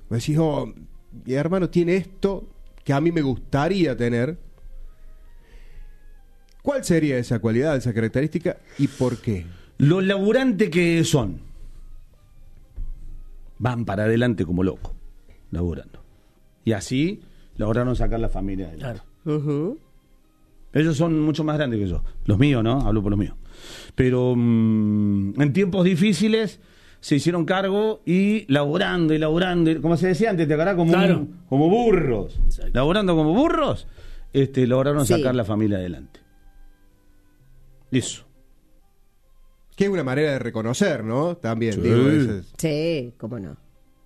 Me decís, mi hermano tiene esto que a mí me gustaría tener. ¿Cuál sería esa cualidad, esa característica y por qué? Lo laburante que son. Van para adelante como locos, laburando. Y así lograron sacar la familia adelante. Claro. Uh-huh. Ellos son mucho más grandes que yo. Los míos, ¿no? Hablo por los míos. Pero en tiempos difíciles se hicieron cargo y laburando, como se decía antes, te agarrás como, claro. Como burros. Exacto. Laburando como burros, lograron sacar la familia adelante. Eso. Que es una manera de reconocer, ¿no? También, Sí. digo, Sí, cómo no.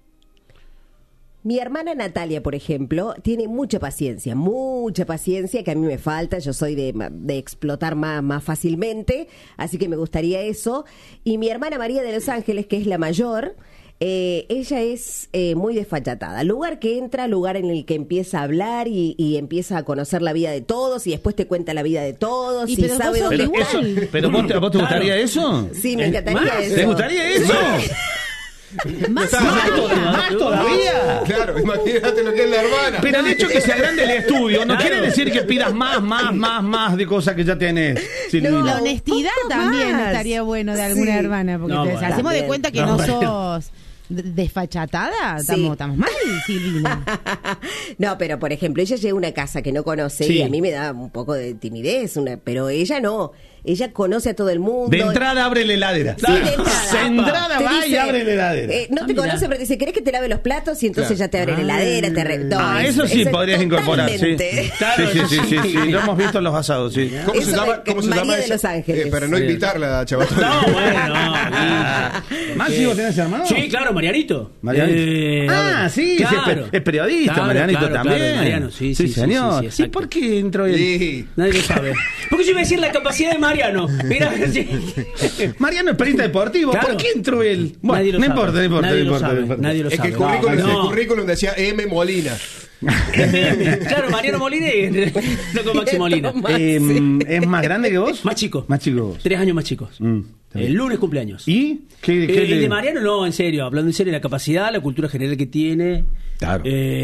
Mi hermana Natalia, por ejemplo, tiene mucha paciencia que a mí me falta. Yo soy de explotar más fácilmente, así que me gustaría eso. Y mi hermana María de Los Ángeles, que es la mayor, ella es muy desfachatada. Lugar que entra, lugar en el que empieza a hablar y empieza a conocer la vida de todos y después te cuenta la vida de todos y pero sabe vos sos dónde igual. están. ¿Pero vos te gustaría eso? Sí, me encantaría eso. ¿Te gustaría eso? Más ¿Más todavía? Claro, imagínate lo que es la hermana. Pero el hecho que sea grande el estudio no quiere decir que pidas más de cosas que ya tenés, Silvina. La honestidad Un poco también más. estaría bueno de alguna Sí. hermana, porque No, te bueno. hacemos de También. cuenta que no sos desfachatada. Sí. Estamos mal, Silvina. No, pero por ejemplo, ella llega a una casa que no conoce Sí. y a mí me da un poco de timidez, pero ella no. Ella conoce a todo el mundo. De entrada abre la heladera. Sí, de entrada. De entrada Te va y dice, abre la heladera. No te mira. conoce, pero te dice, ¿querés que te lave los platos? Y entonces Claro. ya te abre la heladera. No, Eso sí es podrías incorporar, sí. totalmente. Claro, Sí, eso sí, sí. lo hemos visto en los asados, sí. ¿Cómo se Eso llama? de- ¿Cómo se María llama de eso? Los Ángeles. Para no Sí. invitarla, chaval. No, bueno. ¿Maxi, vos tenés hermano? Sí, claro, Marianito. Marianito. Sí, es periodista, Claro, Marianito claro, también. claro, Mariano, sí, señor. sí, exacto. ¿Y por qué entró él? Sí. Nadie lo sabe. Porque yo iba a decir la capacidad de Mariano. Mira, sí. Mariano es periodista deportivo. Claro. ¿Por qué entró él? Bueno, Nadie lo no sabe. importa, Nadie lo sabe. Nadie lo Es que sabe. el currículum, No. el currículum decía M. Molina. Claro, Mariano Molina y no con Maxi Molina. ¿Es más grande que vos? Más chico. Más chico que vos. 3 años más chicos. Está bien. El lunes cumpleaños. ¿Y? ¿Qué El le- de Mariano no, en serio, hablando en serio, la capacidad, la cultura general que tiene. Claro.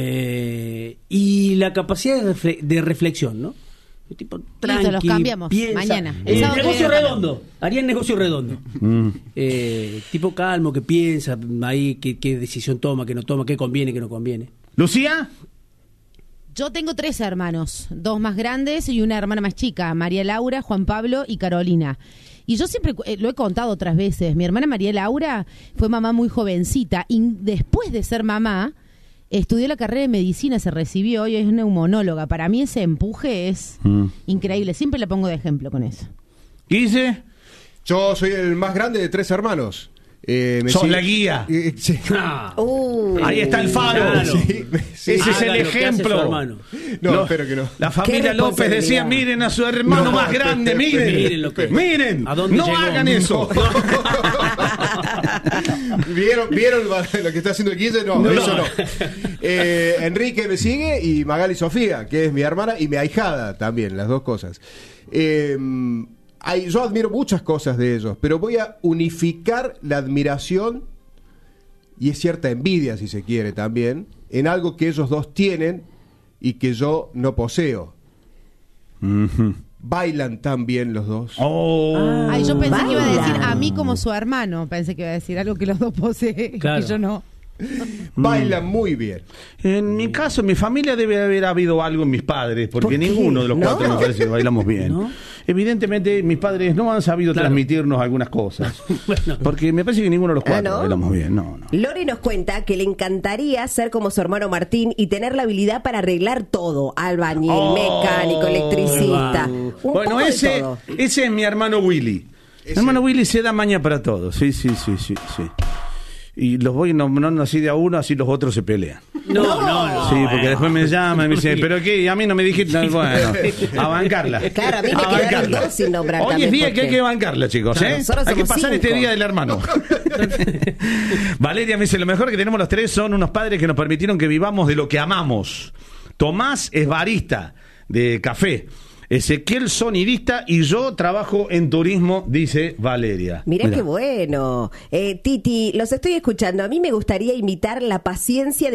Y la capacidad de reflexión, ¿no? Un tipo tranqui, los cambiamos. piensa. Mañana. El sábado Negocio que viene redondo. Haría el negocio redondo. Tipo calmo, que piensa ahí qué decisión toma, qué no toma, qué conviene, qué no conviene. ¿Lucía? Yo tengo 3 hermanos, 2 más grandes y una hermana más chica, María Laura, Juan Pablo y Carolina. Y yo siempre lo he contado otras veces, mi hermana María Laura fue mamá muy jovencita y después de ser mamá estudió la carrera de medicina, se recibió y es neumonóloga. Para mí ese empuje es increíble, siempre le pongo de ejemplo con eso. ¿Guise? Yo soy el más grande de 3 hermanos. Sos la guía. Sí. Ah, Ahí está el faro. Claro. Sí, sí. Ese es Haga el lo que hace su ejemplo. hermano. No, espero que no. La familia Qué López decía, responsabilidad. miren a su hermano No, más grande, miren. Miren lo que- Miren. ¿A dónde No llegó? hagan eso. ¿Vieron lo que está haciendo el Guille? No, eso no. Enrique me sigue y Magali Sofía, que es mi hermana y mi ahijada también, las dos cosas. Yo admiro muchas cosas de ellos, pero voy a unificar la admiración y es cierta envidia, si se quiere también, en algo que ellos dos tienen y que yo no poseo. Bailan tan bien los dos. Oh. Ay, yo pensé que iba a decir Baila. a mí como su hermano, pensé que iba a decir algo que los dos poseen Claro. y yo no. Bailan muy bien. En mi caso, en mi familia debe haber habido algo en mis padres, porque ninguno de los 4 me parece que bailamos bien. ¿No? Evidentemente, mis padres no han sabido Claro. transmitirnos algunas cosas. Bueno. Porque me parece que ninguno de los 4 ¿no? bailamos bien. No. Lore nos cuenta que le encantaría ser como su hermano Martín y tener la habilidad para arreglar todo: albañil, mecánico, electricista. Un Bueno, poco de ese todo. es mi hermano Willy. Mi hermano Willy se da maña para todo. Sí. Y los voy no así de a uno, así los otros se pelean. No. Sí, porque después me llaman y me dicen, ¿pero qué? A mí no me dijiste. No, bueno, a bancarla. Claro, a mí me A quedaron bancarla. 2 sin nombrar Hoy también, es día porque- que hay que bancarla, chicos. Claro, ¿eh? nosotros Hay que somos pasar 5. este día del hermano. Valeria me dice, lo mejor que tenemos los 3 son unos padres que nos permitieron que vivamos de lo que amamos. Tomás es barista de café. Ezequiel sonidista y yo trabajo en turismo, dice Valeria. Mirá qué bueno. Titi, los estoy escuchando. A mí me gustaría imitar la paciencia